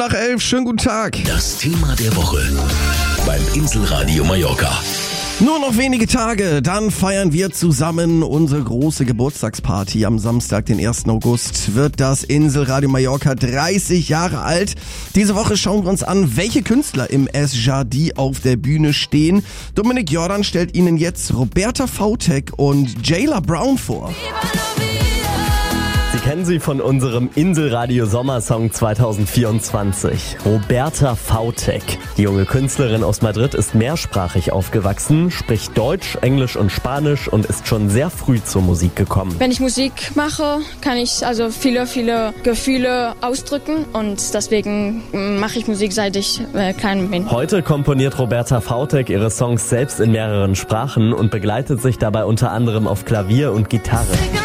Nach 11, schönen guten Tag. Das Thema der Woche beim Inselradio Mallorca. Nur noch wenige Tage, dann feiern wir zusammen unsere große Geburtstagsparty. Am Samstag, den 1. August, wird das Inselradio Mallorca 30 Jahre alt. Diese Woche schauen wir uns an, welche Künstler im Es Jardi auf der Bühne stehen. Dominik Jordan stellt Ihnen jetzt Roberta Fautek und Jayla Brown vor. Sie kennen sie von unserem Inselradio Sommersong 2024. Roberta Fautek. Die junge Künstlerin aus Madrid ist mehrsprachig aufgewachsen, spricht Deutsch, Englisch und Spanisch und ist schon sehr früh zur Musik gekommen. Wenn ich Musik mache, kann ich also viele Gefühle ausdrücken und deswegen mache ich Musik, seit ich klein bin. Heute komponiert Roberta Fautek ihre Songs selbst in mehreren Sprachen und begleitet sich dabei unter anderem auf Klavier und Gitarre.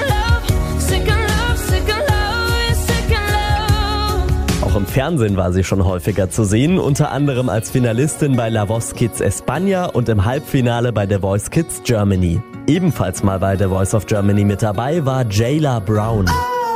Auch im Fernsehen war sie schon häufiger zu sehen, unter anderem als Finalistin bei La Voz Kids España und im Halbfinale bei The Voice Kids Germany. Ebenfalls mal bei The Voice of Germany mit dabei war Jayla Brown.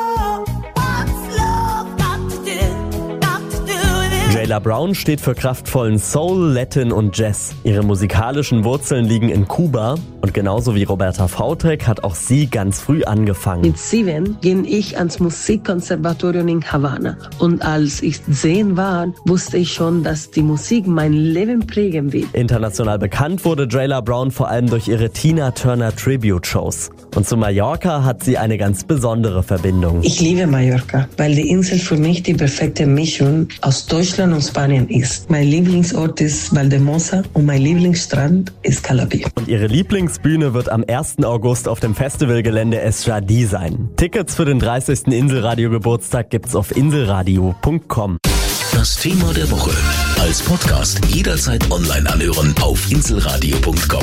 Jayla Brown steht für kraftvollen Soul, Latin und Jazz. Ihre musikalischen Wurzeln liegen in Kuba und genauso wie Roberta Fautek hat auch sie ganz früh angefangen. Mit 7 ging ich ans Musikkonservatorium in Havanna und als ich 10 war, wusste ich schon, dass die Musik mein Leben prägen wird. International bekannt wurde Jayla Brown vor allem durch ihre Tina Turner Tribute-Shows. Und zu Mallorca hat sie eine ganz besondere Verbindung. Ich liebe Mallorca, weil die Insel für mich die perfekte Mischung aus Deutschland und Spanien ist. Mein Lieblingsort ist Valdemosa und mein Lieblingsstrand ist Calabí. Und ihre Lieblingsbühne wird am 1. August auf dem Festivalgelände Es Jardi sein. Tickets für den 30. Inselradio-Geburtstag gibt's auf inselradio.com. Das Thema der Woche als Podcast jederzeit online anhören auf inselradio.com.